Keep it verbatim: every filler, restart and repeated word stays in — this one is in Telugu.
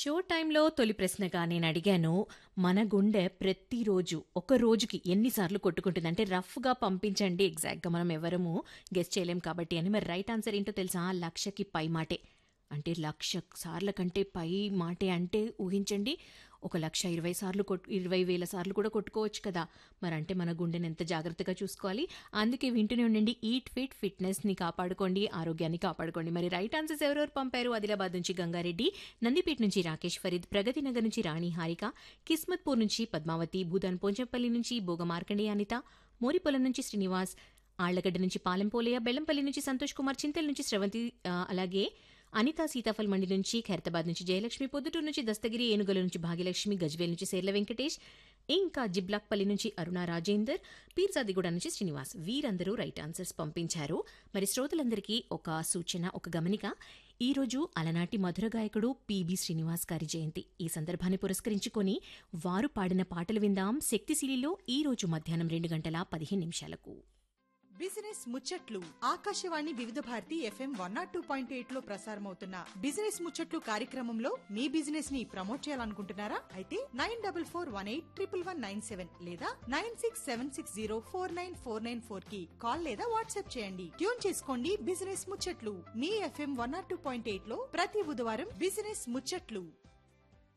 షో టైంలో తొలి ప్రశ్నగా నేను అడిగాను, మన గుండె ప్రతిరోజు ఒక రోజుకి ఎన్నిసార్లు కొట్టుకుంటుంది అంటే రఫ్గా పంపించండి, ఎగ్జాక్ట్గా మనం ఎవరము గెస్ చేయలేం కాబట్టి అని. మరి రైట్ ఆన్సర్ ఏంటో తెలుసా? లక్షకి పై మాటే. అంటే లక్ష సార్ల కంటే పై మాటే అంటే ఊహించండి, ఒక లక్ష ఇరవై సార్లు కొట్టు ఇరవై వేల సార్లు కూడా కొట్టుకోవచ్చు కదా. మరి అంటే మన గుండెని ఎంత జాగ్రత్తగా చూసుకోవాలి. అందుకే వింటూనే ఉండండి ఈట్ ఫిట్, ఫిట్నెస్ని కాపాడుకోండి, ఆరోగ్యాన్ని కాపాడుకోండి. మరి రైట్ ఆన్సర్స్ ఎవరెవరు పంపారు? ఆదిలాబాద్ నుంచి గంగారెడ్డి, నందిపేట నుంచి రాకేష్ ఫరీద్, ప్రగతి నగర్ నుంచి రాణి హారిక, కిస్మత్పూర్ నుంచి పద్మావతి, భూదాన్ పోంచంపల్లి నుంచి బోగ మార్కండే అనిత, మోరిపొలం నుంచి శ్రీనివాస్, ఆళ్లగడ్డ నుంచి పాలెంపోలయ్య, బెల్లంపల్లి నుంచి సంతోష్ కుమార్, చింతల నుంచి శ్రవంతి, ఆ, అలాగే అనిత సీతాఫల్ మండి నుంచి, ఖైరతాబాద్ నుంచి జయలక్ష్మి, పొద్దుటూరు నుంచి దస్తగిరి, ఏనుగల నుంచి భాగ్యలక్ష్మి, గజ్వేల్ నుంచి సేర్ల వెంకటేష్, ఇంకా జిబ్లాక్పల్లి నుంచి అరుణ రాజేందర్, పీర్జాదిగూడ నుంచి శ్రీనివాస్. వీరందరూ రైట్ ఆన్సర్స్ పంపించారు. మరి శ్రోతలందరికీ ఒక సూచన, ఒక గమనిక. ఈ రోజు అలనాటి మధుర గాయకుడు పిబి శ్రీనివాస్ గారి జయంతి. ఈ సందర్భాన్ని పురస్కరించుకొని వారు పాడిన పాటలు విందాం శక్తిశీలిలో ఈ రోజు మధ్యాహ్నం రెండు గంటల పదిహేను నిమిషాలకు. బిజినెస్ ముచ్చట్లు ఆకాశవాణి వివిధ Bharati FM one not two point eight లో ప్రసారమవుతున్న బిజినెస్ ముచ్చట్లు కార్యక్రమంలో మీ బిజినెస్ ని ప్రమోట్ చేయాలనుకుంటున్నారా? అయితే nine double four one eight triple one nine seven లేదా nine six seven six zero four nine four nine four కి కాల్ లేదా వాట్సాప్ చేయండి. ట్యూన్ చేసుకోండి బిజినెస్ ముచ్చట్లు మీ FM one not two point eight లో ప్రతి బుధవారం బిజినెస్ ముచ్చట్లు.